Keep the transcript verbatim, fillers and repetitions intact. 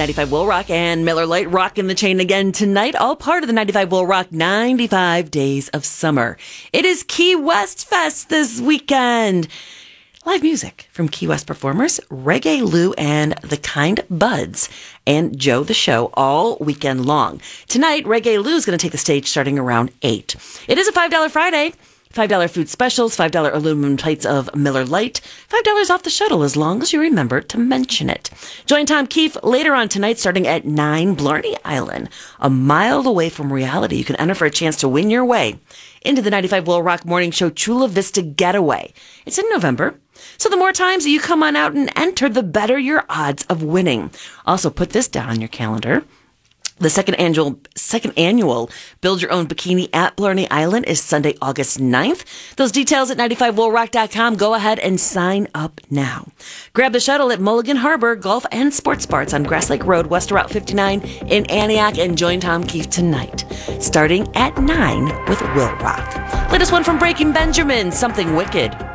ninety-five Will Rock and Miller Lite rocking the chain again tonight. All part of the ninety-five Will Rock ninety-five Days of Summer. It is Key West Fest this weekend. Live music from Key West performers, Reggae Lou and the Kind Buds, and Joe the Show all weekend long. Tonight, Reggae Lou is going to take the stage starting around eight. It is a five dollar Friday. five dollar food specials, five dollar aluminum plates of Miller Lite, five dollars off the shuttle as long as you remember to mention it. Join Tom Keefe later on tonight starting at nine, Blarney Island. A mile away from reality, you can enter for a chance to win your way into the ninety-five Will Rock Morning Show Chula Vista Getaway. It's in November, so the more times that you come on out and enter, the better your odds of winning. Also, put this down on your calendar. The second annual second annual Build Your Own Bikini at Blarney Island is Sunday, August ninth. Those details at ninety-five will rock dot com. Go ahead and sign up now. Grab the shuttle at Mulligan Harbor Golf and Sports Barts on Grass Lake Road, west of Route fifty-nine in Antioch, and join Tom Keefe tonight, starting at nine with Will Rock. Latest one from Breaking Benjamin, Something Wicked.